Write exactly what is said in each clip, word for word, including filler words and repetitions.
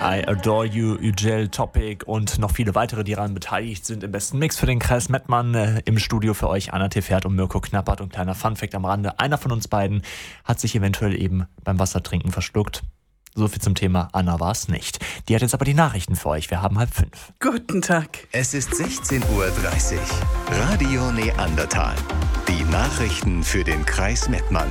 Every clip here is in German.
I Adore You, Ücel, Topic und noch viele weitere, die daran beteiligt sind. Im besten Mix für den Kreis Mettmann. Äh, Im Studio für euch Anna Tefert und Mirko Knappert. Und kleiner Funfact am Rande: Einer von uns beiden hat sich eventuell eben beim Wassertrinken verschluckt. So viel zum Thema Anna war es nicht. Die hat jetzt aber die Nachrichten für euch. Wir haben halb fünf. Guten Tag. Es ist sechzehn Uhr dreißig. Radio Neandertal. Die Nachrichten für den Kreis Mettmann.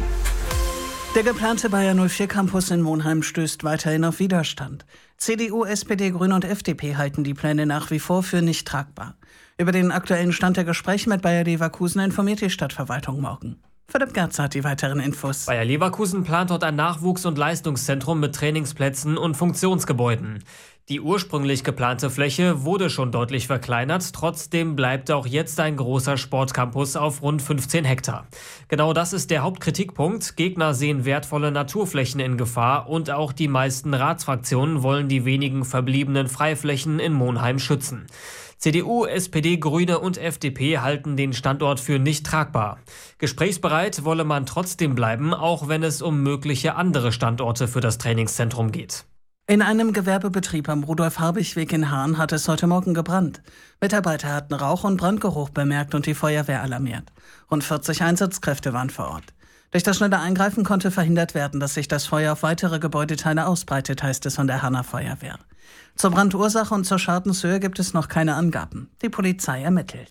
Der geplante Bayer null vier Campus in Monheim stößt weiterhin auf Widerstand. C D U, S P D, Grüne und F D P halten die Pläne nach wie vor für nicht tragbar. Über den aktuellen Stand der Gespräche mit Bayer Leverkusen informiert die Stadtverwaltung morgen. Philipp Gerzer hat die weiteren Infos. Bayer Leverkusen plant dort ein Nachwuchs- und Leistungszentrum mit Trainingsplätzen und Funktionsgebäuden. Die ursprünglich geplante Fläche wurde schon deutlich verkleinert, trotzdem bleibt auch jetzt ein großer Sportcampus auf rund fünfzehn Hektar. Genau das ist der Hauptkritikpunkt. Gegner sehen wertvolle Naturflächen in Gefahr und auch die meisten Ratsfraktionen wollen die wenigen verbliebenen Freiflächen in Monheim schützen. C D U, S P D, Grüne und F D P halten den Standort für nicht tragbar. Gesprächsbereit wolle man trotzdem bleiben, auch wenn es um mögliche andere Standorte für das Trainingszentrum geht. In einem Gewerbebetrieb am Rudolf-Habich-Weg in Hahn hat es heute Morgen gebrannt. Mitarbeiter hatten Rauch- und Brandgeruch bemerkt und die Feuerwehr alarmiert. Rund vierzig Einsatzkräfte waren vor Ort. Durch das schnelle Eingreifen konnte verhindert werden, dass sich das Feuer auf weitere Gebäudeteile ausbreitet, heißt es von der Hahner Feuerwehr. Zur Brandursache und zur Schadenshöhe gibt es noch keine Angaben. Die Polizei ermittelt.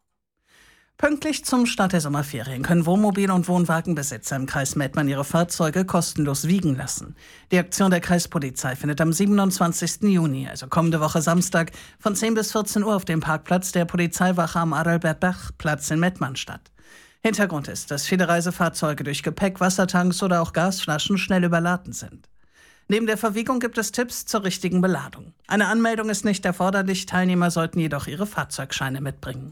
Pünktlich zum Start der Sommerferien können Wohnmobil- und Wohnwagenbesitzer im Kreis Mettmann ihre Fahrzeuge kostenlos wiegen lassen. Die Aktion der Kreispolizei findet am siebenundzwanzigsten Juni, also kommende Woche Samstag, von zehn bis vierzehn Uhr auf dem Parkplatz der Polizeiwache am Adalbert-Bach-Platz in Mettmann statt. Hintergrund ist, dass viele Reisefahrzeuge durch Gepäck, Wassertanks oder auch Gasflaschen schnell überladen sind. Neben der Verwiegung gibt es Tipps zur richtigen Beladung. Eine Anmeldung ist nicht erforderlich, Teilnehmer sollten jedoch ihre Fahrzeugscheine mitbringen.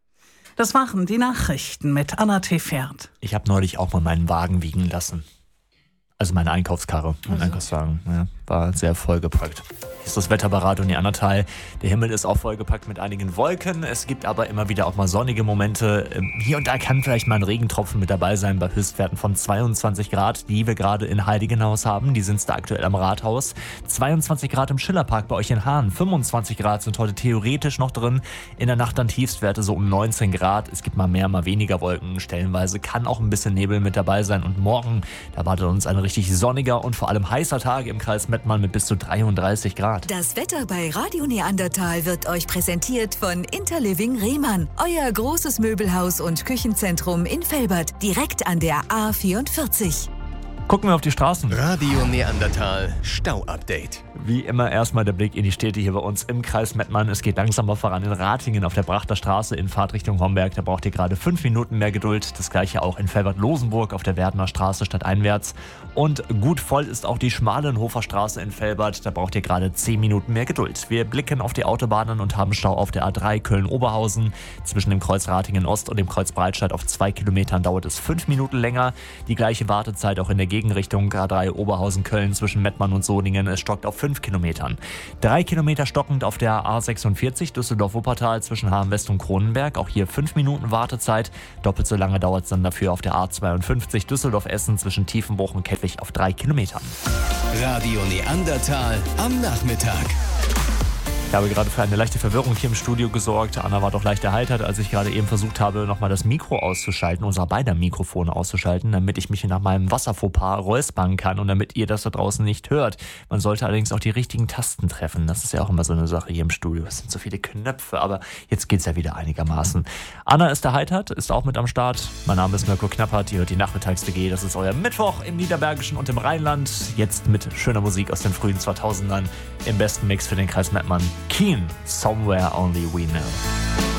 Das waren die Nachrichten mit Anna Tefert. Ich habe neulich auch mal meinen Wagen wiegen lassen. Also meine Einkaufskarre, mein also. Einkaufswagen. Ja, war sehr vollgepackt. Hier ist das Wetter bei Radio Neandertal. Der Himmel ist auch vollgepackt mit einigen Wolken. Es gibt aber immer wieder auch mal sonnige Momente. Hier und da kann vielleicht mal ein Regentropfen mit dabei sein bei Höchstwerten von zweiundzwanzig Grad, die wir gerade in Heiligenhaus haben. Die sind da aktuell am Rathaus. zweiundzwanzig Grad im Schillerpark bei euch in Hahn. fünfundzwanzig Grad sind heute theoretisch noch drin. In der Nacht dann Tiefstwerte so um neunzehn Grad. Es gibt mal mehr, mal weniger Wolken. Stellenweise kann auch ein bisschen Nebel mit dabei sein. Und morgen, da wartet uns ein richtig sonniger und vor allem heißer Tag im Kreis Mettmann mit bis zu dreiunddreißig Grad. Das Wetter bei Radio Neandertal wird euch präsentiert von Interliving Rehmann. Euer großes Möbelhaus und Küchenzentrum in Velbert, direkt an der A vierundvierzig. Gucken wir auf die Straßen. Radio Neandertal Stau-Update. Wie immer erstmal der Blick in die Städte hier bei uns im Kreis Mettmann. Es geht langsamer voran in Ratingen auf der Brachter Straße in Fahrtrichtung Homberg. Da braucht ihr gerade fünf Minuten mehr Geduld. Das gleiche auch in Velbert-Losenburg auf der Werdener Straße stadteinwärts. Und gut voll ist auch die Schmalenhofer Straße in Velbert. Da braucht ihr gerade zehn Minuten mehr Geduld. Wir blicken auf die Autobahnen und haben Stau auf der A drei Köln-Oberhausen. Zwischen dem Kreuz Ratingen Ost und dem Kreuz Breitscheid auf zwei Kilometern dauert es fünf Minuten länger. Die gleiche Wartezeit auch in der Gegenrichtung A drei Oberhausen-Köln zwischen Mettmann und Soningen. Es stockt auf fünf Kilometern. Drei Kilometer stockend auf der A sechsundvierzig Düsseldorf-Wuppertal zwischen Hamm-West und Kronenberg. Auch hier fünf Minuten Wartezeit. Doppelt so lange dauert es dann dafür auf der A zweiundfünfzig Düsseldorf-Essen zwischen Tiefenbruch und Kettwig auf drei Kilometern. Radio Neandertal am Nachmittag. Ich habe gerade für eine leichte Verwirrung hier im Studio gesorgt. Anna war doch leicht erheitert, als ich gerade eben versucht habe, nochmal das Mikro auszuschalten, unser beider Mikrofone auszuschalten, damit ich mich nach meinem Wasserfauxpas räuspern kann und damit ihr das da draußen nicht hört. Man sollte allerdings auch die richtigen Tasten treffen. Das ist ja auch immer so eine Sache hier im Studio. Es sind so viele Knöpfe, aber jetzt geht's ja wieder einigermaßen. Anna ist erheitert, ist auch mit am Start. Mein Name ist Mirko Knappert, ihr hört die Nachmittags-D G. Das ist euer Mittwoch im Niederbergischen und im Rheinland. Jetzt mit schöner Musik aus den frühen zweitausendern im besten Mix für den Kreis Mettmann. Keen, Somewhere Only We Know.